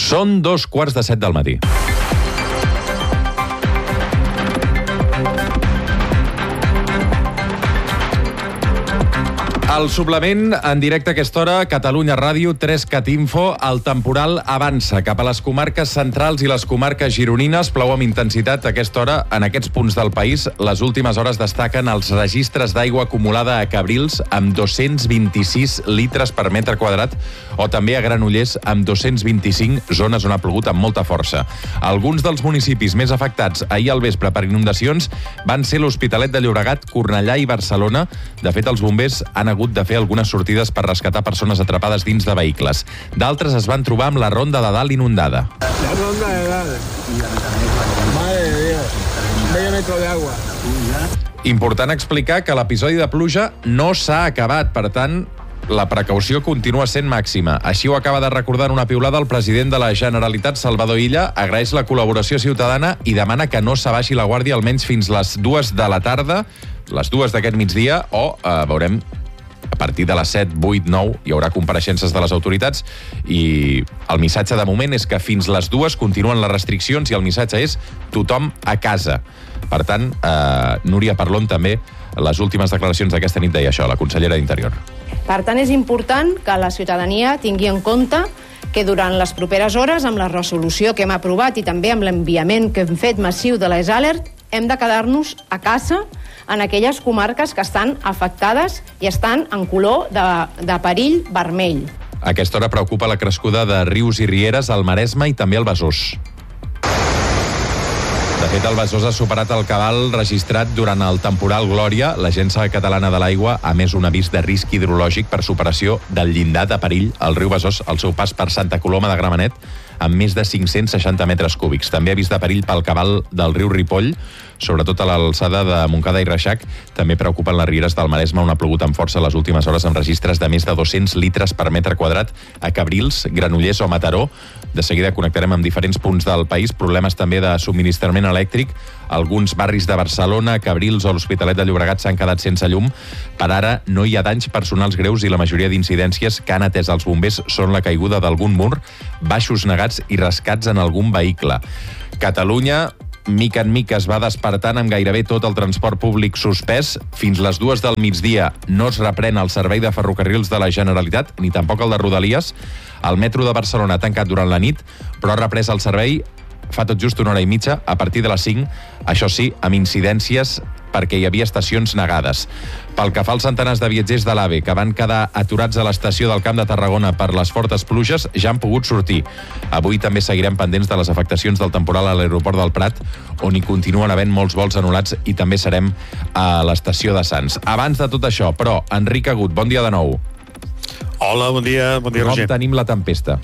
Són 2:15 del matí. El suplement en directe a aquesta hora, Catalunya Ràdio, 3CAT Info. El temporal avança cap a les comarques centrals i les comarques gironines. Plou amb intensitat a aquesta hora en aquests punts del país. Les últimes hores destaquen els registres d'aigua acumulada a Cabrils amb 226 litres per metre quadrat o també a Granollers amb 225, zones on ha plogut amb molta força. Alguns dels municipis més afectats ahir al vespre per inundacions van ser l'Hospitalet de Llobregat, Cornellà i Barcelona. De fet, els bombers han hagut de fer algunes sortides per rescatar persones atrapades dins de vehicles. D'altres es van trobar amb la Ronda de Dalt inundada. La Ronda de Dalt. Madre de Dios. Medio metro de agua. Important explicar que l'episodi de pluja no s'ha acabat, per tant, la precaució continua sent màxima. Així ho acaba de recordar en una piulada el president de la Generalitat, Salvador Illa. Agraeix la col·laboració ciutadana i demana que no s'abaixi la guàrdia almenys fins les 2 de la tarda, les 2 d'aquest migdia, o veurem a partir de les 7, 8, 9 hi haurà compareixences de les autoritats i el missatge de moment és que fins les 2 continuen les restriccions i el missatge és tothom a casa. Per tant, Núria Parlon també, les últimes declaracions d'aquesta nit deia això, la consellera d'Interior. Per tant, és important que la ciutadania tingui en compte que durant les properes hores, amb la resolució que hem aprovat i també amb l'enviament que hem fet massiu de les Alert, hem de quedar-nos a casa en aquelles comarques que estan afectades i estan en color de perill vermell. A aquesta hora preocupa la crescuda de rius i rieres al Maresme i també al Besòs. De fet, el Besòs ha superat el cabal registrat durant el temporal Glòria. L'Agència Catalana de l'Aigua ha emès un avís de risc hidrològic per superació del llindar de perill al riu Besòs al seu pas per Santa Coloma de Gramenet, amb més de 560 metres cúbics. També avís de perill pel cabal del riu Ripoll, sobretot a l'alçada de Montcada i Reixac. També preocupen les rieres del Maresme, on ha plogut amb força les últimes hores amb registres de més de 200 litres per metre quadrat a Cabrils, Granollers o Mataró. De seguida connectarem amb diferents punts del país. Problemes també de subministrament elèctric. Alguns barris de Barcelona, Cabrils o l'Hospitalet de Llobregat s'han quedat sense llum. Per ara no hi ha danys personals greus i la majoria d'incidències que han atès els bombers són la caiguda d'algun mur, baixos negats i rescats en algun vehicle. Catalunya, mica en mica, es va despertant amb gairebé tot el transport públic suspès. Fins les 2 del migdia no es reprèn el servei de ferrocarrils de la Generalitat, ni tampoc el de Rodalies. El metro de Barcelona ha tancat durant la nit, però ha reprès el servei fa tot just 1 hora i mitja, a partir de les 5, això sí, amb incidències perquè hi havia estacions negades. Pel que fa als centenars de viatgers de l'AVE que van quedar aturats a l'estació del Camp de Tarragona per les fortes pluges, ja han pogut sortir. Avui també seguirem pendents de les afectacions del temporal a l'aeroport del Prat, on hi continuen havent molts vols anul·lats, i també serem a l'estació de Sants. Abans de tot això, però, Enric Agut, bon dia de nou. Hola, bon dia, Roger. Com tenim la tempesta?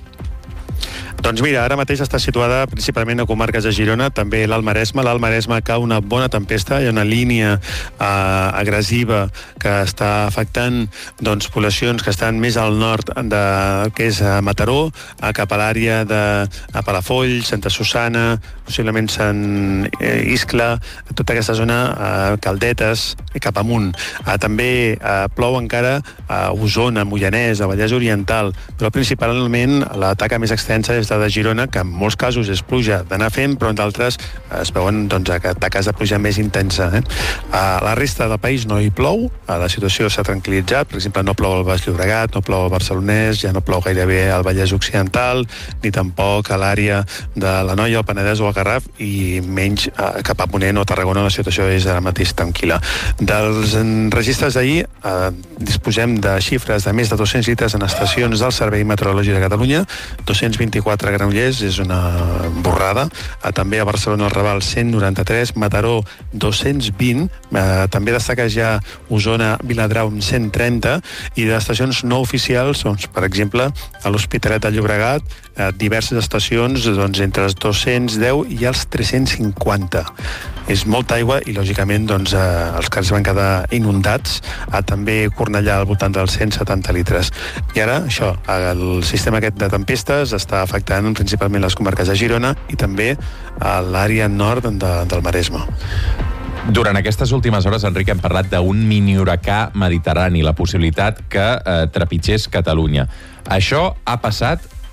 Doncs mira, ara mateix està situada principalment a comarques de Girona, també l'Alt Maresme. L'Alt Maresme cau una bona tempesta, hi ha una línia agressiva que està afectant poblacions que estan més al nord que és Mataró, cap a l'àrea de Palafolls, Santa Susana, possiblement Sant Iscle, tota aquesta zona, Caldetes, cap amunt. També plou encara a Osona, Moianès, a Vallès Oriental, però principalment la taca més extensa és la de Girona, que en molts casos és pluja d'anar fent, però en d'altres es veuen taques de pluja més intensa. A la resta del país no hi plou, la situació s'ha tranquil·litzat, per exemple, no plou al Baix Llobregat, no plou al Barcelonès, ja no plou gairebé al Vallès Occidental, ni tampoc a l'àrea de l'Anoia, el Penedès o el Garraf, i menys cap a Ponent o Tarragona la situació és ara mateix tranquil·la. Dels registres d'ahir disposem de xifres de més de 200 litres en estacions del Servei Meteorològic de Catalunya, 224 a Granollers, és una borrada. També a Barcelona, al Raval, 193, Mataró, 220, també destaca ja Osona, Viladrau, 130, i d'estacions no oficials, per exemple, a l'Hospitalet de Llobregat, diverses estacions entre els 210 i els 350. És molta aigua i, lògicament, els carrers van quedar inundats. També Cornellà al voltant dels 170 litres. I ara, això, el sistema aquest de tempestes està afectant principalment les comarques de Girona i també a l'àrea nord del Maresme. Durant aquestes últimes hores, Enric, hem parlat d'un mini huracà mediterrani, la possibilitat que trepitgés Catalunya. Això ha passat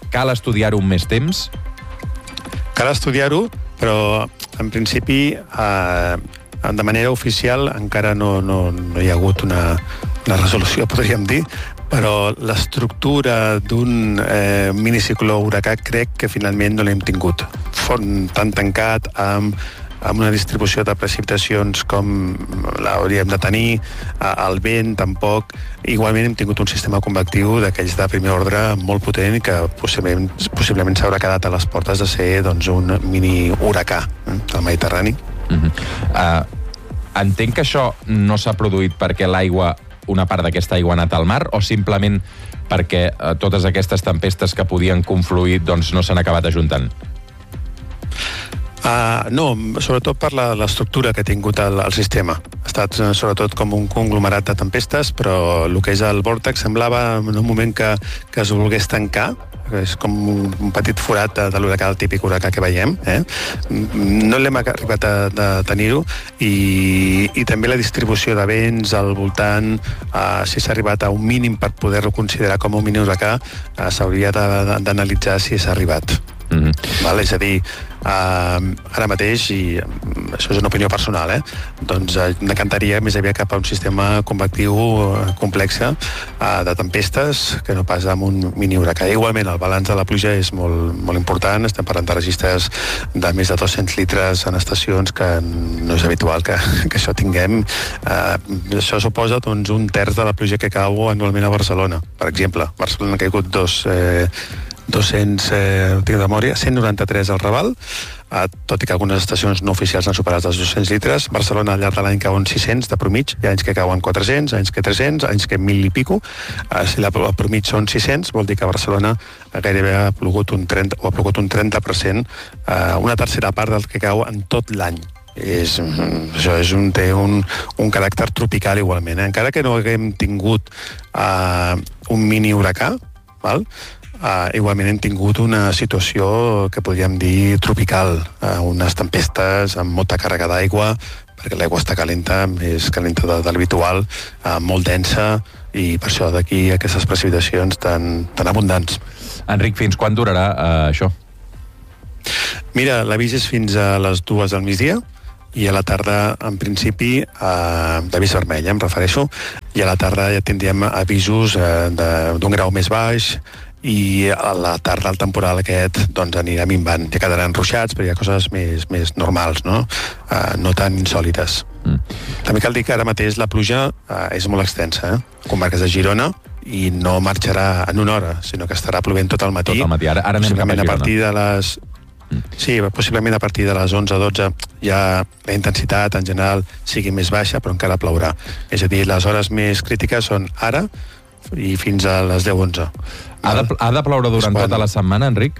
cal estudiar-ho un més temps? Cal estudiar-ho, però en principi de manera oficial encara no hi ha hagut una resolució, podríem dir, però l'estructura d'un minicicló huracà crec que finalment no l'hem tingut. Tan tancat amb una distribució de precipitacions com l'hauríem de tenir, el vent tampoc. Igualment hem tingut un sistema convectiu d'aquells de primer ordre molt potent i que possiblement s'haurà quedat a les portes de ser un mini huracà del Mediterrani. Entenc que això no s'ha produït perquè una part d'aquesta aigua ha anat al mar o simplement perquè totes aquestes tempestes que podien confluir no s'han acabat ajuntant? No, sobretot per l'estructura que ha tingut el sistema. Ha estat sobretot com un conglomerat de tempestes, però el que és el vòrtex semblava en un moment que es volgués tancar, és com un petit forat de l'huracà, el típic huracà que veiem. No l'hem arribat a tenir-ho i també la distribució de vents al voltant, si s'ha arribat a un mínim per poder-ho considerar com un mini huracà, s'hauria d'analitzar si s'ha arribat. Val? És a dir, ara mateix, i això és una opinió personal, doncs decantaria més aviat cap a un sistema convectiu complex de tempestes que no pas amb un mini huracà. Igualment, el balanç de la pluja és molt, molt important. Estem parlant de registres de més de 200 litres en estacions, que no és habitual que això tinguem. Això suposa un terç de la pluja que cau anualment a Barcelona, per exemple. Barcelona ha caigut 193 al Raval, tot i que algunes estacions no oficials han superat els 200 litres. Barcelona al llarg de l'any cauen 600 de promig, hi ha anys que cauen 400, anys que 300, anys que 1.000 i pico. Si la promig són 600, vol dir que a Barcelona gairebé ha plogut un 30%, una tercera part del que cau en tot l'any. Això té un caràcter tropical igualment. Encara que no haguem tingut un mini huracà, val? Igualment hem tingut una situació que podríem dir tropical, unes tempestes amb molta càrrega d'aigua, perquè l'aigua està calenta, més calenta de l'habitual, molt densa, i per això d'aquí aquestes precipitacions tan abundants. Enric, fins quan durarà això? Mira, l'avís és fins a les 2 del migdia, i a la tarda, en principi, d'avís vermell, em refereixo, i a la tarda ja tindríem avisos d'un grau més baix, i a la tarda el temporal aquest anirà minvant. Ja quedaran ruixats, però hi ha coses més normals, no tan insòlites. També cal dir que ara mateix la pluja és molt extensa, comarques de Girona, i no marxarà en una hora, sinó que estarà plovent tot el matí. Tot el matí, ara anem cap a Girona. A partir de les... Sí, possiblement a partir de les 11-12 ja la intensitat en general sigui més baixa, però encara plourà. És a dir, les hores més crítiques són ara i fins a les 10-11. Ha de ploure durant tota la setmana, Enric?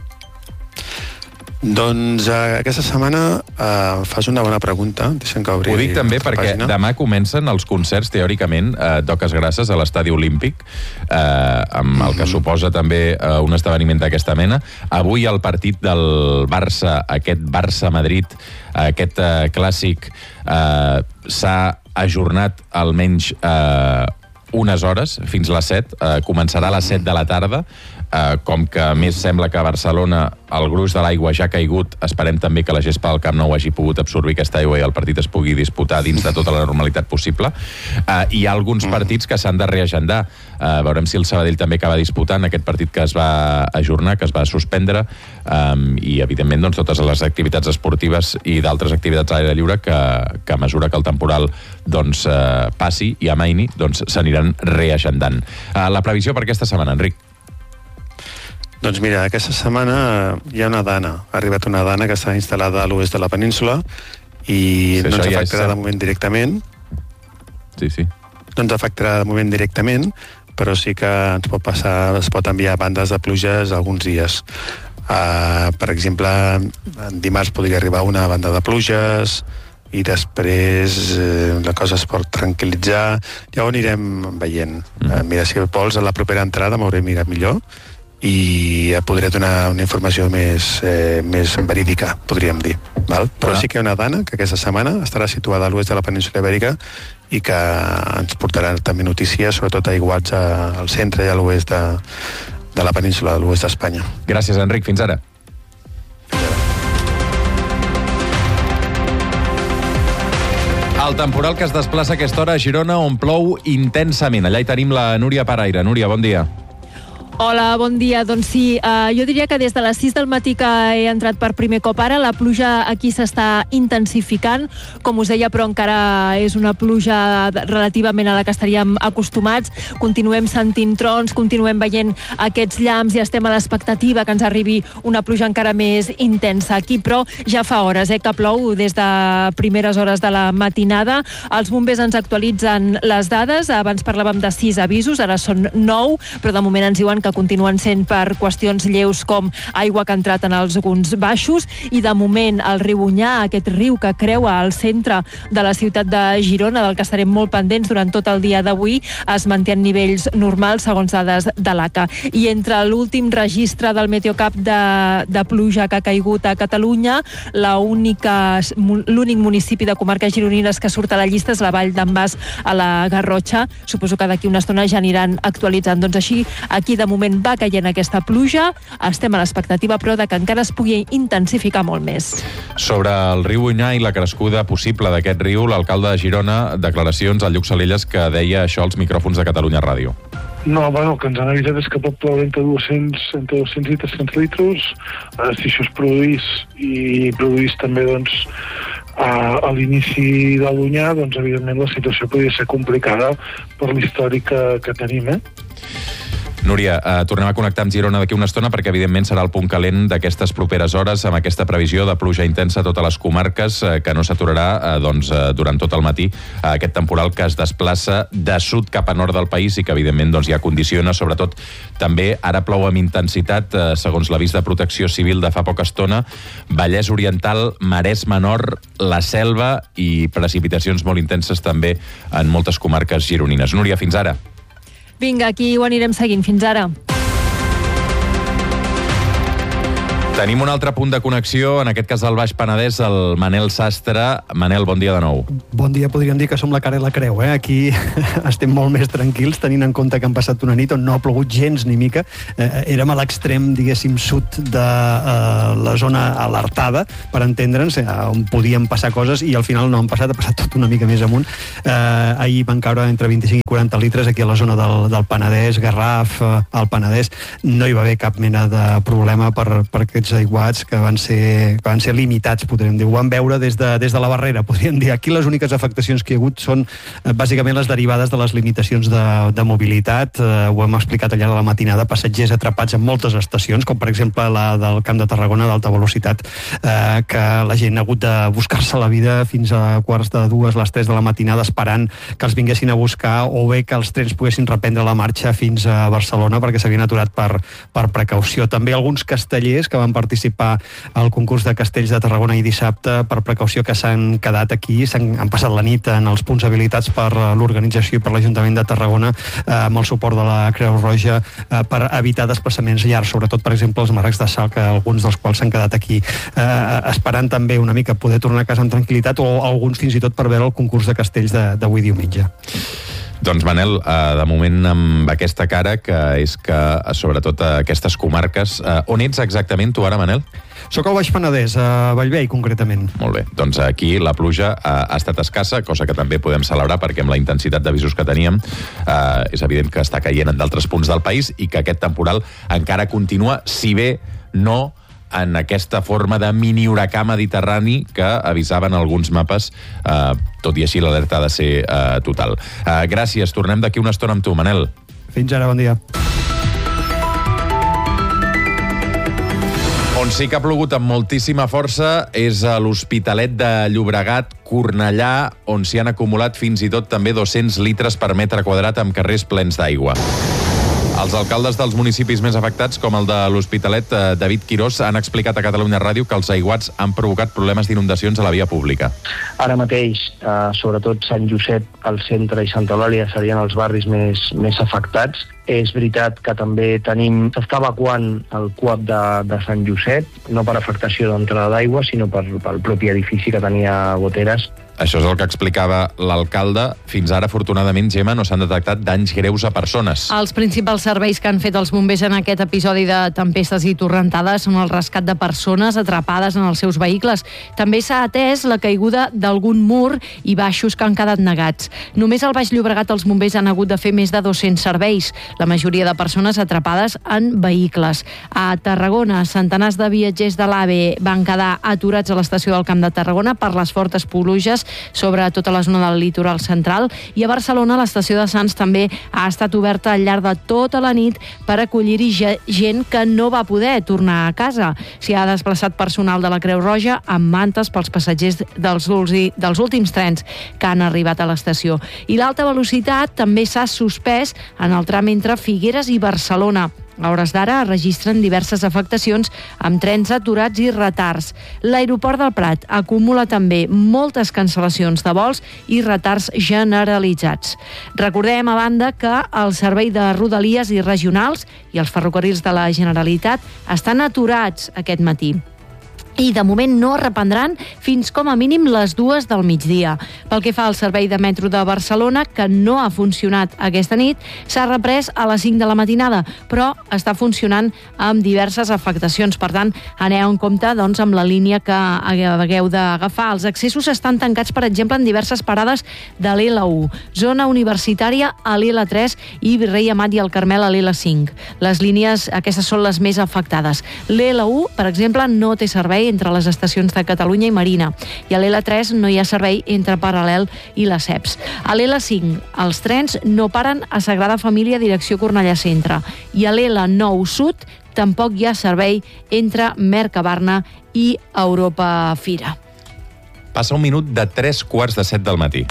Doncs aquesta setmana fas una bona pregunta. Deixa'm que obri. Ho dic també perquè demà comencen els concerts, teòricament, d'Oques Grasses a l'Estadi Olímpic, amb el que suposa també un esdeveniment d'aquesta mena. Avui el partit del Barça, aquest Barça-Madrid, aquest clàssic, s'ha ajornat almenys unes hores, fins a les 7. Començarà a les 7 de la tarda. Com que més sembla que a Barcelona el gruix de l'aigua ja ha caigut, esperem també que la gespa del Camp Nou hagi pogut absorbir aquesta aigua i el partit es pugui disputar dins de tota la normalitat possible. Hi ha alguns partits que s'han de reagendar. Veurem si el Sabadell també acaba disputant aquest partit que es va ajornar, que es va suspendre, i evidentment totes les activitats esportives i d'altres activitats a l'aire lliure que a mesura que el temporal passi i amaini, s'aniran reagendant. La previsió per aquesta setmana, Enric? Doncs mira, aquesta setmana hi ha una dana. Ha arribat una dana que està instal·lada a l'oest de la península i no ens afectarà de moment directament. Sí. No ens afectarà de moment directament, però sí que es pot enviar bandes de pluges alguns dies. Per exemple, dimarts podria arribar una banda de pluges i després la cosa es pot tranquil·litzar. Ja ho anirem veient. Mira, si vols, a la propera entrada m'hauré mirat millor i podré donar una informació més verídica, podríem dir. Val? Però sí que hi ha una dana que aquesta setmana estarà situada a l'oest de la península Ibèrica i que ens portarà també notícies, sobretot aiguats al centre i a l'oest de la península de l'oest d'Espanya. Gràcies, Enric. Fins ara. El temporal que es desplaça a aquesta hora a Girona, on plou intensament. Allà hi tenim la Núria Paraire. Núria, bon dia. Hola, bon dia. Doncs sí, jo diria que des de les 6 del matí que he entrat per primer cop ara, la pluja aquí s'està intensificant. Com us deia, però encara és una pluja relativament a la que estaríem acostumats. Continuem sentint trons, continuem veient aquests llamps i estem a l'expectativa que ens arribi una pluja encara més intensa. Aquí, però, ja fa hores que plou des de primeres hores de la matinada. Els bombers ens actualitzen les dades. Abans parlàvem de 6 avisos, ara són 9, però de moment ens diuen que continuen sent per qüestions lleus com aigua que ha entrat en alguns baixos, i de moment el riu Onyar, aquest riu que creua el centre de la ciutat de Girona, del que estarem molt pendents durant tot el dia d'avui, es manté en nivells normals segons dades de l'ACA. I entre l'últim registre del Meteocap de pluja que ha caigut a Catalunya, l'únic municipi de comarques gironines que surt a la llista és la Vall d'en Bas, a la Garrotxa. Suposo que d'aquí una estona ja aniran actualitzant. Doncs així, aquí de moment va caient aquesta pluja, estem a l'expectativa però de que encara es pugui intensificar molt més. Sobre el riu Onyar i la crescuda possible d'aquest riu, l'alcalde de Girona, declaracions al Lluc Salelles, que deia això als micròfons de Catalunya Ràdio. No, bueno, que ens han avisat és que pot ploure entre 200 i 300 litres. Si això es produís també, doncs, a l'inici de l'Onyar, doncs, evidentment, la situació podria ser complicada per l'històric que tenim, Núria, tornem a connectar amb Girona d'aquí una estona perquè, evidentment, serà el punt calent d'aquestes properes hores, amb aquesta previsió de pluja intensa a totes les comarques, que no s'aturarà durant tot el matí, aquest temporal que es desplaça de sud cap a nord del país i que, evidentment, ja condiciona, sobretot, també ara plou amb intensitat, segons l'avís de protecció civil de fa poca estona, Vallès Oriental, Maresme Nord, la Selva i precipitacions molt intenses també en moltes comarques gironines. Núria, fins ara. Vinga, aquí ho anirem seguint. Fins ara. Tenim un altre punt de connexió, en aquest cas del Baix Penedès, el Manel Sastre. Manel, bon dia de nou. Bon dia, podríem dir que som la cara i la creu, Aquí estem molt més tranquils, tenint en compte que han passat una nit on no ha plogut gens ni mica. Érem a l'extrem, diguéssim, sud de la zona alertada, per entendre'ns, on podien passar coses, i al final no han passat, ha passat tot una mica més amunt. Ahir van caure entre 25 i 40 litres aquí a la zona del Penedès, Garraf, al Penedès. No hi va haver cap mena de problema per aquests aiguats que van ser limitats, podríem dir. Ho vam veure des de la barrera, podríem dir. Aquí les úniques afectacions que hi ha hagut són bàsicament les derivades de les limitacions de mobilitat. Ho hem explicat allà a la matinada, passatgers atrapats en moltes estacions, com per exemple la del Camp de Tarragona d'alta velocitat, que la gent ha hagut de buscar-se la vida fins a quarts de 2, les 3 de la matinada, esperant que els vinguessin a buscar, o bé que els trens poguessin reprendre la marxa fins a Barcelona perquè s'havien aturat per precaució. També alguns castellers que van participar al concurs de castells de Tarragona i dissabte, per precaució, que s'han quedat aquí, han passat la nit en els punts habilitats per l'organització i per l'Ajuntament de Tarragona, amb el suport de la Creu Roja, per evitar desplaçaments llargs, sobretot, per exemple, els marracs de sal, que alguns dels quals s'han quedat aquí, esperant també una mica poder tornar a casa amb tranquil·litat, o alguns fins i tot per veure el concurs de castells d'avui diumenge. Doncs, Manel, de moment amb aquesta cara, que és que, sobretot a aquestes comarques... On ets exactament tu ara, Manel? Soc al Baix Penedès, a Bellvei, concretament. Molt bé. Doncs aquí la pluja ha estat escassa, cosa que també podem celebrar, perquè amb la intensitat d'avisos que teníem és evident que està caient en d'altres punts del país i que aquest temporal encara continua, si bé no en aquesta forma de mini huracà mediterrani que avisaven alguns mapes, tot i així l'alerta ha de ser total. Gràcies, tornem d'aquí una estona amb tu, Manel. Fins ara, bon dia. On sí que ha plogut amb moltíssima força és a l'Hospitalet de Llobregat, Cornellà, on s'hi han acumulat fins i tot també 200 litres per metre quadrat amb carrers plens d'aigua. Els alcaldes dels municipis més afectats, com el de l'Hospitalet, David Quirós, han explicat a Catalunya Ràdio que els aiguats han provocat problemes d'inundacions a la via pública. Ara mateix, sobretot Sant Josep, el centre i Santa Eulàlia serien els barris més afectats. És veritat que també s'està evacuant el CUAP de Sant Josep, no per afectació d'entrada d'aigua, sinó pel propi edifici que tenia goteres. Això és el que explicava l'alcalde. Fins ara, afortunadament, Gemma, no s'han detectat danys greus a persones. Els principals serveis que han fet els bombers en aquest episodi de tempestes i torrentades són el rescat de persones atrapades en els seus vehicles. També s'ha atès la caiguda d'algun mur i baixos que han quedat negats. Només al Baix Llobregat els bombers han hagut de fer més de 200 serveis, la majoria de persones atrapades en vehicles. A Tarragona, centenars de viatgers de l'AVE van quedar aturats a l'estació del Camp de Tarragona per les fortes pluges sobre tota la zona del litoral central, i a Barcelona l'estació de Sants també ha estat oberta al llarg de tota la nit per acollir-hi gent que no va poder tornar a casa. S'hi ha desplaçat personal de la Creu Roja amb mantes pels passatgers dels últims trens que han arribat a l'estació. I l'alta velocitat també s'ha suspès en el tram entre Figueres i Barcelona. A hores d'ara registren diverses afectacions amb trens aturats i retards. L'aeroport del Prat acumula també moltes cancel·lacions de vols i retards generalitzats. Recordem, a banda, que el servei de Rodalies i regionals i els ferrocarrils de la Generalitat estan aturats aquest matí. I de moment no es reprendran fins com a mínim les 2 del migdia. Pel que fa al servei de metro de Barcelona, que no ha funcionat aquesta nit, s'ha reprès a les 5 de la matinada, però està funcionant amb diverses afectacions. Per tant, aneu en compte amb la línia que hagueu d'agafar. Els accessos estan tancats, per exemple, en diverses parades de l'L1, zona universitària a l'L3 i Virrei Amat i el Carmel a l'L5. Les línies, aquestes són les més afectades. L'L1, per exemple, no té servei entre les estacions de Catalunya i Marina, i a l'L3 no hi ha servei entre Paral·lel i la Ceps. A l'L5 els trens no paren a Sagrada Família direcció Cornellà Centre, i a l'L9 Sud tampoc hi ha servei entre Mercabarna i Europa Fira. Passa un minut de 3:45 del matí.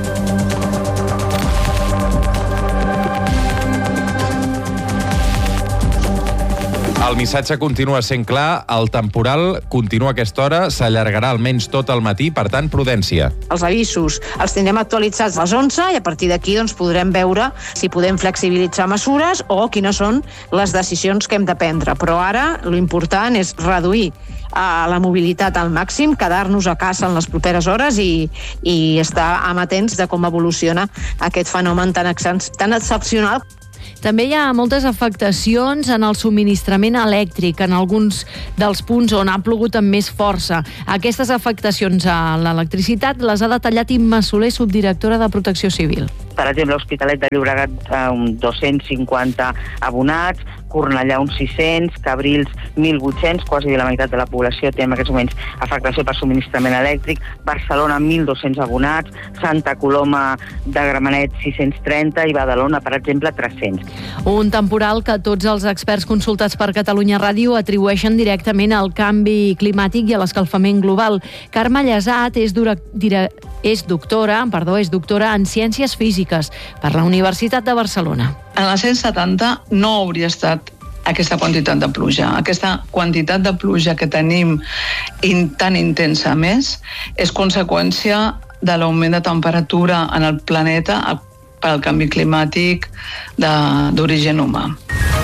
El missatge continua sent clar, el temporal continua a aquesta hora, s'allargarà almenys tot el matí, per tant, prudència. Els avisos els tindrem actualitzats a les 11 i a partir d'aquí podrem veure si podem flexibilitzar mesures o quines són les decisions que hem de prendre. Però ara l'important és reduir la mobilitat al màxim, quedar-nos a casa en les properes hores i estar amatents de com evoluciona aquest fenomen tan excepcional. També hi ha moltes afectacions en el subministrament elèctric, en alguns dels punts on ha plogut amb més força. Aquestes afectacions a l'electricitat les ha detallat Imma Soler, subdirectora de Protecció Civil. Per exemple, l'Hospitalet de Llobregat, 250 abonats, Cornellà uns 600, Cabrils 1.800, quasi la meitat de la població té en aquests moments afectació per subministrament elèctric, Barcelona 1.200 abonats, Santa Coloma de Gramenet 630 i Badalona, per exemple, 300. Un temporal que tots els experts consultats per Catalunya Ràdio atribueixen directament al canvi climàtic i a l'escalfament global. Carme Llesat és doctora en Ciències Físiques per la Universitat de Barcelona. En la 170 no hauria estat aquesta quantitat de pluja. Aquesta quantitat de pluja que tenim tan intensa més és conseqüència de l'augment de temperatura en el planeta pel canvi climàtic d'origen humà.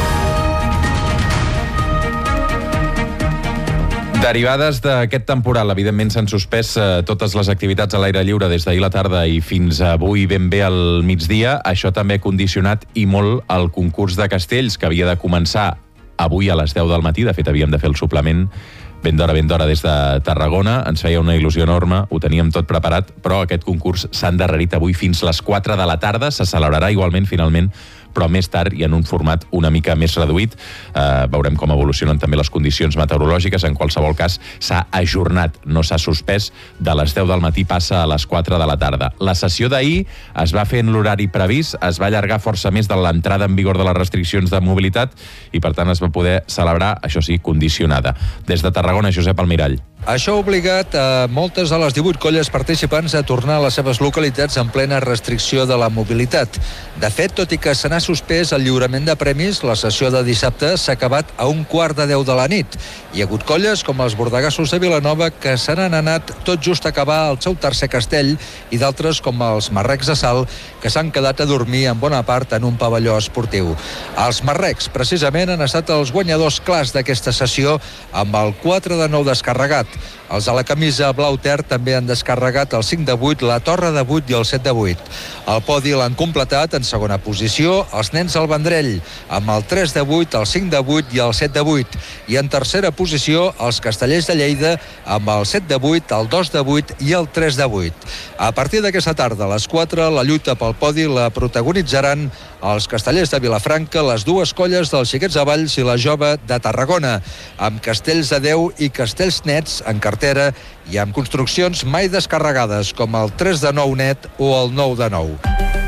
Derivades d'aquest temporal, evidentment s'han suspès totes les activitats a l'aire lliure des d'ahir la tarda i fins avui ben bé al migdia. Això també ha condicionat i molt el concurs de castells, que havia de començar avui a les 10 del matí. De fet, havíem de fer el suplement ben d'hora des de Tarragona. Ens feia una il·lusió enorme, ho teníem tot preparat, però aquest concurs s'ha endarrerit avui fins les 4 de la tarda. Se celebrarà igualment, finalment, però més tard i en un format una mica més reduït. Veurem com evolucionen també les condicions meteorològiques. En qualsevol cas, s'ha ajornat, no s'ha suspès. De les 10 del matí passa a les 4 de la tarda. La sessió d'ahir es va fer en l'horari previst, es va allargar força més de l'entrada en vigor de les restriccions de mobilitat i, per tant, es va poder celebrar, això sí, condicionada. Des de Tarragona, Josep Almirall. Això ha obligat a moltes de les 18 colles participants a tornar a les seves localitats en plena restricció de la mobilitat. De fet, tot i que se n'ha suspès el lliurament de premis, la sessió de dissabte s'ha acabat a 1:15 de la nit. Hi ha hagut colles com els bordegassos de Vilanova que se n'han anat tot just a acabar el seu tercer castell i d'altres com els marrecs de Salt que s'han quedat a dormir en bona part en un pavelló esportiu. Els marrecs, precisament, han estat els guanyadors clars d'aquesta sessió amb el 4 de 9 descarregat. Els a la camisa blau ter també han descarregat el 5 de 8, la torre de 8 i el 7 de 8. El podi l'han completat en segona posició els nens al Vendrell, amb el 3 de 8, el 5 de 8 i el 7 de 8. I en tercera posició els castellers de Lleida, amb el 7 de 8, el 2 de 8 i el 3 de 8. A partir d'aquesta tarda, a les 4, la lluita pel podi la protagonitzaran els castellers de Vilafranca, les dues colles dels Xiquets de Valls i la Jove de Tarragona, amb castells de 10 i castells nets en cartera i amb construccions mai descarregades, com el 3 de 9 net o el 9 de 9.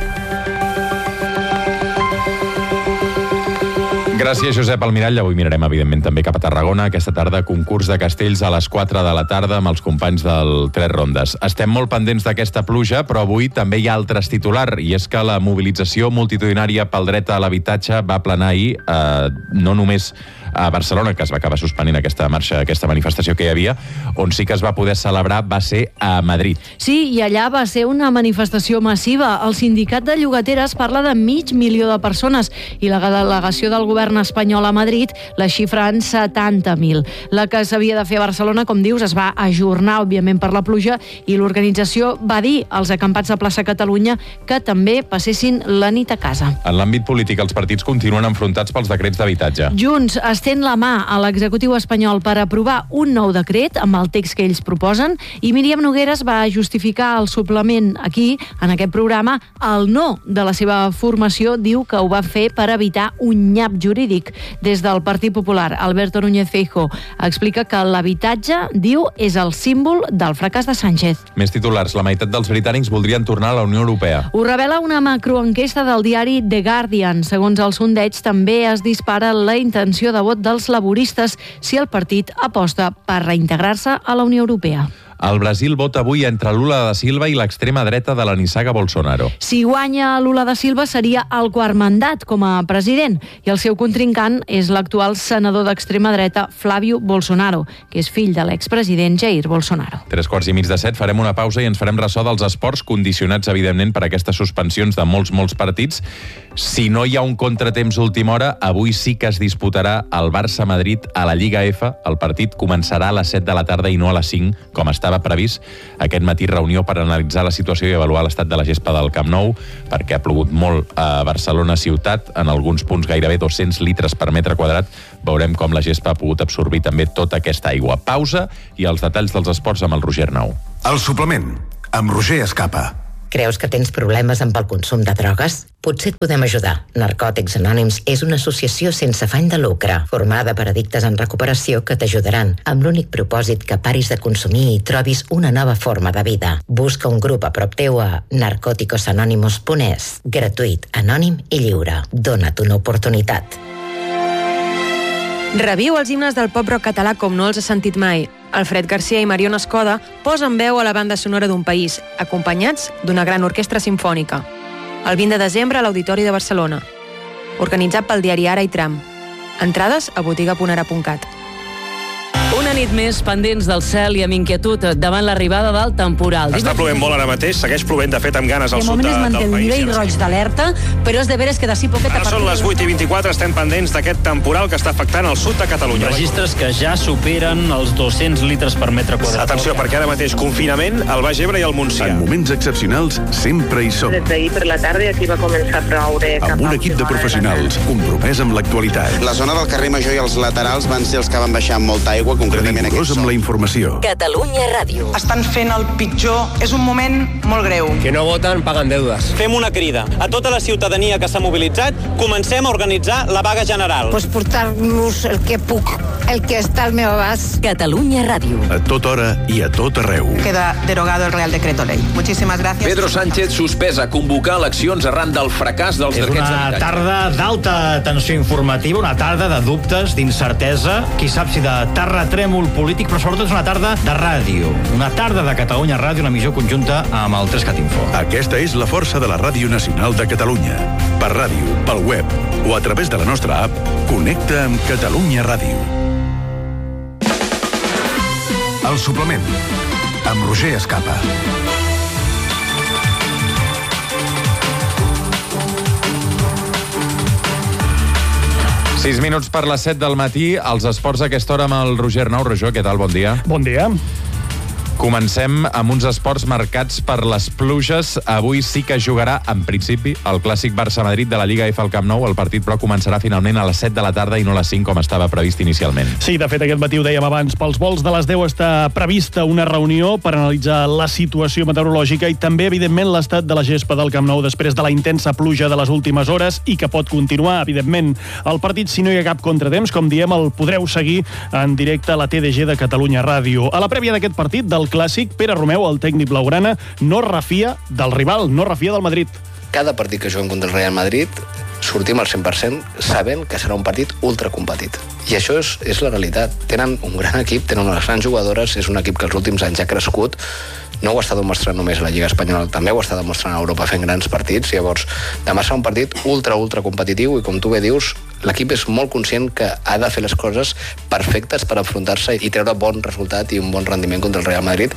Gràcies, Josep Almirall. Avui mirarem, evidentment, també cap a Tarragona. Aquesta tarda, concurs de castells a les 4 de la tarda amb els companys del Tres Rondes. Estem molt pendents d'aquesta pluja, però avui també hi ha altres titular, i és que la mobilització multitudinària pel dret a l'habitatge va planar ahir, no només a Barcelona, que es va acabar suspenent aquesta marxa, aquesta manifestació que hi havia, on sí que es va poder celebrar va ser a Madrid. Sí, i allà va ser una manifestació massiva. El sindicat de llogateres parla de 500.000 de persones i la delegació del govern espanyol a Madrid la xifra en 70.000. La que s'havia de fer a Barcelona, com dius, es va ajornar, òbviament, per la pluja, i l'organització va dir als acampats de plaça Catalunya que també passessin la nit a casa. En l'àmbit polític, els partits continuen enfrontats pels decrets d'habitatge. Junts estén la mà a l'executiu espanyol per aprovar un nou decret amb el text que ells proposen, i Míriam Nogueras va justificar el suplement aquí, en aquest programa. El no de la seva formació diu que ho va fer per evitar un nyap jurídic. Des del Partit Popular, Alberto Núñez Feijóo explica que l'habitatge, diu, és el símbol del fracàs de Sánchez. Més titulars. La meitat dels britànics voldrien tornar a la Unió Europea. Ho revela una macroenquesta del diari The Guardian. Segons el sondeig, també es dispara la intenció de vot dels laboristes si el partit aposta per reintegrar-se a la Unió Europea. El Brasil vota avui entre Lula da Silva i l'extrema dreta de la nissaga Bolsonaro. Si guanya Lula da Silva seria el quart mandat com a president, i el seu contrincant és l'actual senador d'extrema dreta Flávio Bolsonaro, que és fill de l'expresident Jair Bolsonaro. 7:45 farem una pausa i ens farem ressò dels esports, condicionats, evidentment, per aquestes suspensions de molts partits. Si no hi ha un contratemps última hora, avui sí que es disputarà el Barça-Madrid a la Lliga F. El partit començarà a les 7 de la tarda i no a les 5, com estava previst. Aquest matí reunió per analitzar la situació i avaluar l'estat de la gespa del Camp Nou, perquè ha plogut molt a Barcelona ciutat, en alguns punts gairebé 200 litres per metre quadrat. Veurem com la gespa ha pogut absorbir també tota aquesta aigua. Pausa i els detalls dels esports amb el Roger Nou. El suplement, amb Roger Escapa. Creus que tens problemes amb el consum de drogues? Potser et podem ajudar. Narcòtics Anònims és una associació sense afany de lucre, formada per addictes en recuperació que t'ajudaran, amb l'únic propòsit que paris de consumir i trobis una nova forma de vida. Busca un grup a prop teu a narcoticosanonimos.es. Gratuït, anònim i lliure. Dona't una oportunitat. Reviu els himnes del pop rock català com no els has sentit mai. Alfred Garcia i Mariona Escoda posen veu a la banda sonora d'un país, acompanyats d'una gran orquestra simfònica. El 20 de desembre a l'Auditori de Barcelona. Organitzat pel diari Ara i Tram. Entrades a botiga.ara.cat. Una nit més pendents del cel i amb inquietud davant l'arribada del temporal. Està plovent molt ara mateix, segueix plovent, de fet, amb ganes al sud del país. De moment es manté el nivell roig d'alerta, però és de veres que d'ací poquet... Ara són les 8:24, estem pendents d'aquest temporal que està afectant el sud de Catalunya. Registres que ja superen els 200 litres per metre quadrat. Atenció, perquè ara mateix confinament al Baix Ebre i al Montsià. En moments excepcionals sempre hi som. Des d'ahir per la tarda aquí va començar a ploure. Amb un equip de professionals compromès amb l'actualitat. La zona del carrer Major i els laterals van ser els que van baixar amb molta aigua, concretament rigorós amb la informació. Catalunya Ràdio. Estan fent el pitjor. És un moment molt greu. Que no voten paguen deudes. Fem una crida a tota la ciutadania que s'ha mobilitzat. Comencem a organitzar la vaga general. Pues portar-los el que puc, el que està al meu abast. Catalunya Ràdio. A tota hora i a tot arreu. Queda derogado el Real Decreto Ley. Muchísimas gracias. Pedro Sánchez suspès a convocar eleccions arran del fracàs dels decrets d'habitatge. És una tarda d'alta tensió informativa, una tarda de dubtes, d'incertesa, qui sap si de terratrèmol polític, però sobretot és una tarda de ràdio. Una tarda de Catalunya Ràdio, una emissió conjunta amb el 3CAT Info. Aquesta és la força de la Ràdio Nacional de Catalunya. Per ràdio, pel web o a través de la nostra app, connecta amb Catalunya Ràdio. El suplement, amb Roger Escapa. 6 minuts per les 7 del matí, als esports a aquesta hora amb el Roger Nou. Roger, què tal? Bon dia. Bon dia. Comencem amb uns esports marcats per les pluges. Avui sí que jugarà, en principi, el clàssic Barça-Madrid de la Lliga F al Camp Nou. El partit, però, començarà finalment a les 7 de la tarda i no a les 5, com estava previst inicialment. Sí, de fet, aquest matí ho dèiem abans. Pels vols de les 10 està prevista una reunió per analitzar la situació meteorològica i també, evidentment, l'estat de la gespa del Camp Nou després de la intensa pluja de les últimes hores i que pot continuar, evidentment. El partit, si no hi ha cap contratemps, com diem, el podreu seguir en directe a la TDG de Catalunya Ràdio. A la prèvia d'aquest partit, del clàssic, Pere Romeu, el tècnic blaugrana, no refia del rival, no refia del Madrid. Cada partit que juguem contra el Real Madrid sortim al 100% sabent que serà un partit ultracompetit. I això és la realitat. Tenen un gran equip, tenen unes grans jugadores, és un equip que els últims anys ha crescut, no ho està demostrant només a la Lliga Espanyola, també ho està demostrant a Europa fent grans partits. Llavors, demà serà un partit ultra competitiu i, com tu bé dius, l'equip és molt conscient que ha de fer les coses perfectes per enfrontar-se i treure bon resultat i un bon rendiment contra el Real Madrid.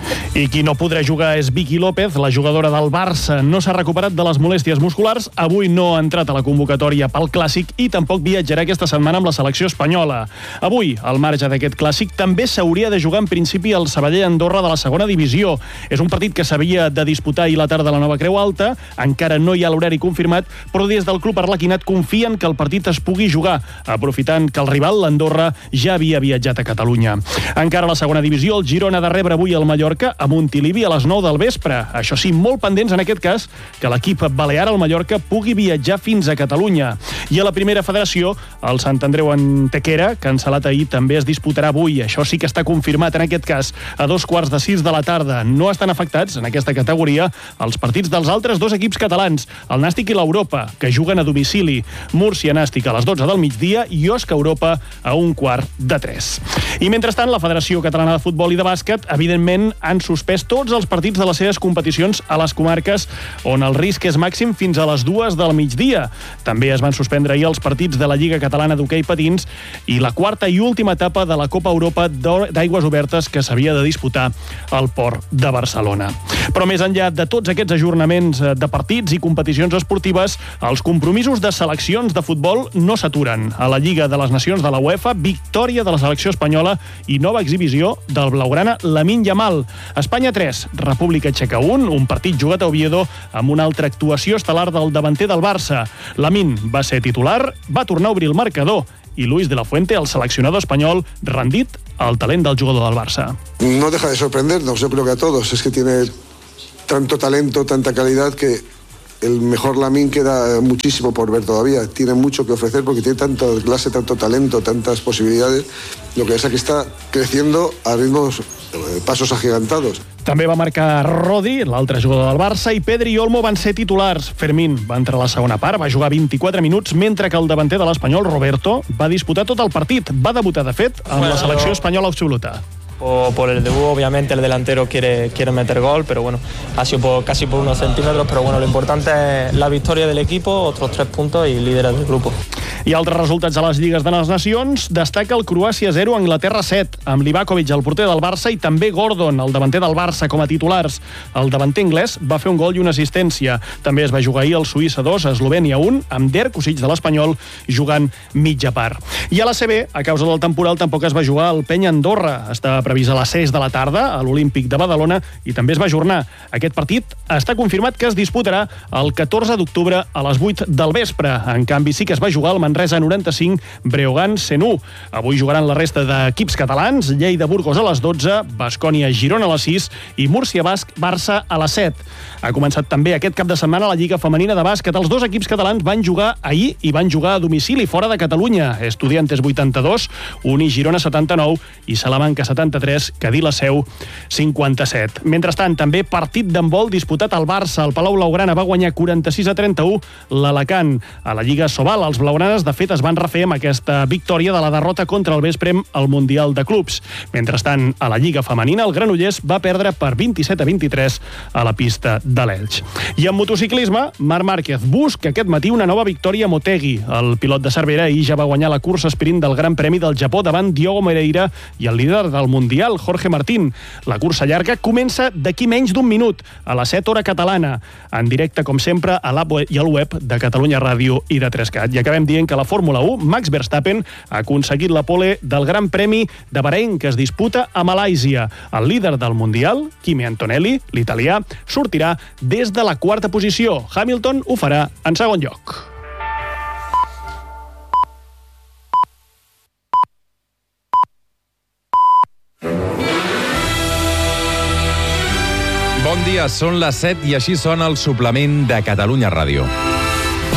I qui no podrà jugar és Vicky López, la jugadora del Barça. No s'ha recuperat de les molèsties musculars, avui no ha entrat a la convocatòria pel Clàssic i tampoc viatjarà aquesta setmana amb la selecció espanyola. Avui, al marge d'aquest Clàssic, també s'hauria de jugar en principi el Sabadell-Andorra de la segona divisió. És un partit que s'havia de disputar ahir la tarda a la Nova Creu Alta, encara no hi ha l'horari confirmat, però des del club arlequinat confien que el partit es pugui jugar, aprofitant que el rival, l'Andorra, ja havia viatjat a Catalunya. Encara a la segona divisió, el Girona ha de rebre avui el Mallorca a Montilivi a les 9 del vespre. Això sí, molt pendents en aquest cas que l'equip balear, el Mallorca, pugui viatjar fins a Catalunya. I a la primera federació, el Sant Andreu Antequera, cancel·lat ahir, també es disputarà avui. Això sí que està confirmat en aquest cas a 5:45 de la tarda. No estan afectats en aquesta categoria els partits dels altres dos equips catalans, el Nàstic i l'Europa, que juguen a domicili. Múrcia Nàstic a les 12 del migdia i Osca Europa a 2:15. I mentrestant, la Federació Catalana de Futbol i de Bàsquet, evidentment, han suspès tots els partits de les seves competicions a les comarques on el risc és màxim fins a les 2 del migdia. També es van suspendre ahir els partits de la Lliga Catalana d'Hoquei Patins i la quarta i última etapa de la Copa Europa d'Aigües Obertes que s'havia de disputar al Port de Barcelona. Però més enllà de tots aquests ajornaments de partits i competicions esportives, els compromisos de seleccions de futbol no s'aturen. A la Lliga de les Nacions de la UEFA, victòria de la selecció espanyola i nova exhibició del blaugrana Lamine Yamal. Espanya 3, República Txeca 1, un partit jugat a Oviedo amb una altra actuació estel·lar del davanter del Barça. Lamine va ser titular, va tornar a obrir el marcador i Luis de la Fuente, el seleccionador espanyol, rendit al talent del jugador del Barça. No deja de sorprendernos, yo creo que a todos. Es que tiene tanto talento, tanta calidad que el mejor Lamine queda muchísimo por ver todavía. Tiene mucho que ofrecer porque tiene tanta clase, tanto talento, tantas posibilidades. Lo que es que está creciendo a ritmos, pasos agigantados. També va marcar Rodi, l'altre jugador del Barça, i Pedri i Olmo van ser titulars. Fermín va entrar a la segona part, va jugar 24 minuts, mentre que el davanter de l'Espanyol, Roberto, va disputar tot el partit. Va debutar, de fet, amb la selecció espanyola absoluta. Por el debut, obviamente el delantero quiere meter gol, pero bueno, ha sido casi por unos centímetros, pero bueno, lo importante es la victoria del equipo, otros 3 puntos y líderes del grupo. I altres resultats a les Lligues de les Nacions, destaca el Croàcia 0, Anglaterra 7, amb Livakovic, el porter del Barça, i també Gordon, el davanter del Barça, com a titulars. El davanter anglès va fer un gol i una assistència. També es va jugar ahir el Suïssa 2, Eslovènia 1, amb Dirk Kosic de l'Espanyol jugant mitja part. I a la CB, a causa del temporal, tampoc es va jugar el Penya Andorra. Estava previst a les 6 de la tarda a l'Olímpic de Badalona i també es va ajornar. Aquest partit està confirmat que es disputarà el 14 d'octubre a les 8 del vespre. En canvi, sí que es va jugar al Manresa 95, Breogán 101. Avui jugaran la resta d'equips catalans, Lleida Burgos a les 12, Baskonia Girona a les 6 i Múrcia Barça a les 7. Ha començat també aquest cap de setmana la Lliga Femenina de Bàsquet. Els dos equips catalans van jugar ahir i van jugar a domicili fora de Catalunya. Estudiantes 82, Uni Girona 79 i Salamanca 73, Cadí la Seu 57. Mentrestant, també partit d'handbol disputat al Barça. El Palau Blaugrana va guanyar 46-31 l'Alacant. A la Lliga Sobal, els blaugranes de fet es van refer amb aquesta victòria de la derrota contra el Vesprem al Mundial de Clubs. Mentrestant, a la Lliga Femenina, el Granollers va perdre per 27-23 a la pista de l'Elx. I en motociclisme, Marc Márquez busca aquest matí una nova victòria a Motegi. El pilot de Cervera ahir ja va guanyar la cursa sprint del Gran Premi del Japó davant Diogo Moreira i el líder del Mundial, Jorge Martín. La cursa llarga comença d'aquí menys d'un minut, a les 7 hora catalana, en directe, com sempre, a l'app i al web de Catalunya Ràdio i de 3CAT. I acabem dient que que la Fórmula 1, Max Verstappen ha aconseguit la pole del Gran Premi de Bahrein, que es disputa a Malàisia. El líder del Mundial, Kimi Antonelli, l'italià, sortirà des de la quarta posició. Hamilton ho farà en segon lloc. Bon dia, són les 7 i així sona el suplement de Catalunya Ràdio.